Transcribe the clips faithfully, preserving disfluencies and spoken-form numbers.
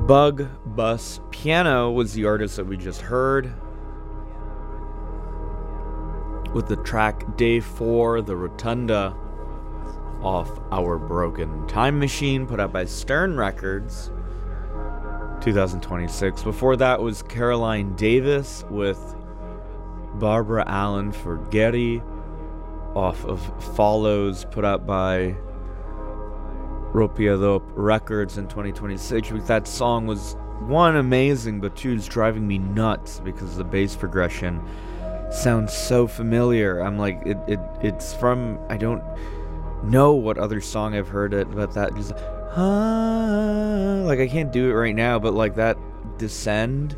Bug Bus Piano was the artist that we just heard, with the track Day four, The Rotunda, off Our Broken Time Machine, put out by Stern Records, two thousand twenty-six. Before that was Caroline Davis with Barbara Allen for Getty, off of Follows, put out by Ropiadope Records in twenty twenty-six. That song was, one, amazing, but two, is driving me nuts because the bass progression sounds so familiar. I'm like, it, it it's from, I don't know what other song I've heard it, but that just, ah, like I can't do it right now, but like that descend,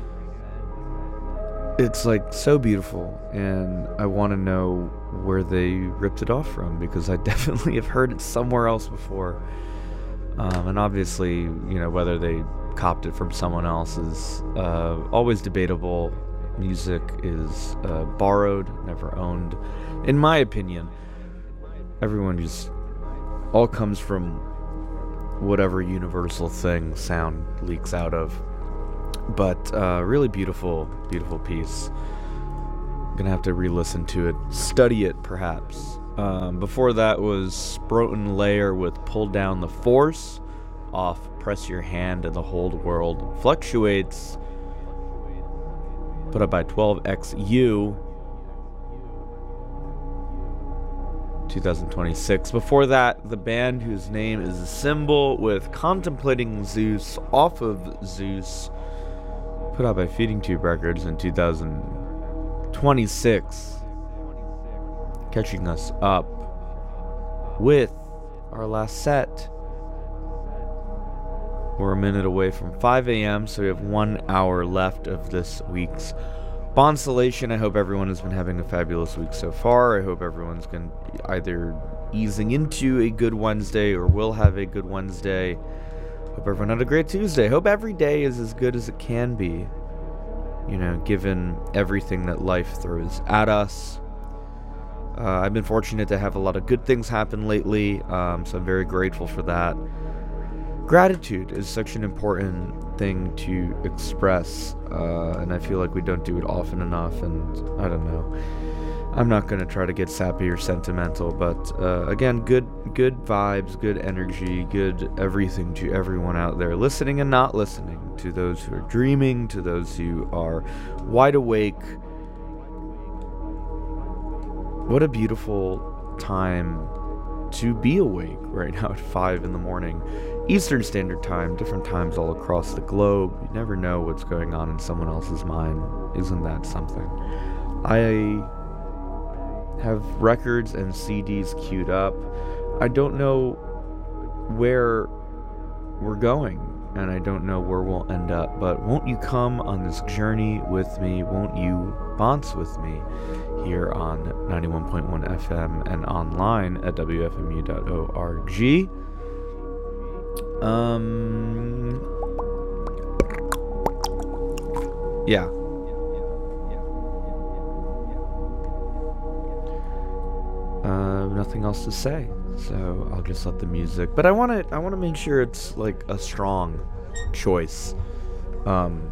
it's like so beautiful, and I want to know where they ripped it off from, because I definitely have heard it somewhere else before. Um, and obviously, you know, whether they copped it from someone else is uh, always debatable. Music is uh, borrowed, never owned, in my opinion. Everyone just all comes from whatever universal thing sound leaks out of. But uh, really beautiful, beautiful piece. Gonna have to re-listen to it, study it perhaps. Um, before that was Sproton Layer with Pull Down the Force, off Press Your Hand and the Whole World Fluctuates, put up by twelve X U, two thousand twenty-six. Before that, the band whose name is a symbol with Contemplating Zeus, off of Zeus, put out by Feeding Tube Records in two thousand twenty-six. Catching us up with our last set. We're a minute away from five a.m., so we have one hour left of this week's Bonsolation. I hope everyone has been having a fabulous week so far. I hope everyone's going to either easing into a good Wednesday or will have a good Wednesday. Hope everyone had a great Tuesday. Hope every day is as good as it can be, you know, given everything that life throws at us. Uh, I've been fortunate to have a lot of good things happen lately, um, so I'm very grateful for that. Gratitude is such an important thing to express, uh, and I feel like we don't do it often enough, and I don't know. I'm not going to try to get sappy or sentimental, but uh, again, good good vibes, good energy, good everything to everyone out there listening and not listening, to those who are dreaming, to those who are wide awake. What a beautiful time to be awake right now at five in the morning. Eastern Standard Time, different times all across the globe. You never know what's going on in someone else's mind. Isn't that something? I have records and C Ds queued up. I don't know where we're going, and I don't know where we'll end up, but won't you come on this journey with me? Won't you bounce with me here on ninety-one point one F M and online at W F M U dot org? Um, yeah. Uh, nothing else to say, so I'll just let the music. But I want to, I want to make sure it's like a strong choice. Um.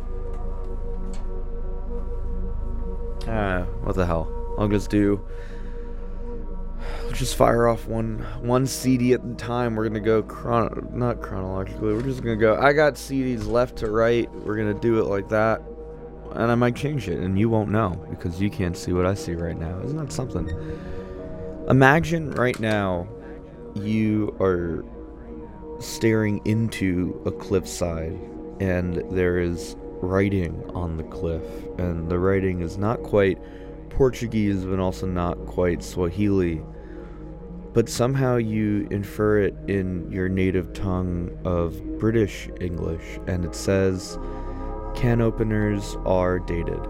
Ah, what the hell? I'll just do. Let's just fire off one one C D at the time. We're gonna go chron not chronologically. We're just gonna go. I got C Ds left to right. We're gonna do it like that, and I might change it, and you won't know because you can't see what I see right now. Isn't that something? Imagine right now you are staring into a cliffside, and there is writing on the cliff, and the writing is not quite Portuguese, but also not quite Swahili. But somehow you infer it in your native tongue of British English, and it says, "Can openers are dated."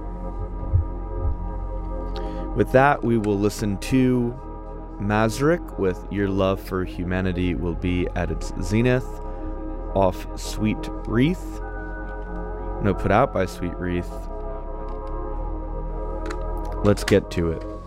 With that, we will listen to Mazrik with Your Love for Humanity Will Be at Its Zenith, off Sweet Wreath. No, put out by Sweet Wreath. Let's get to it.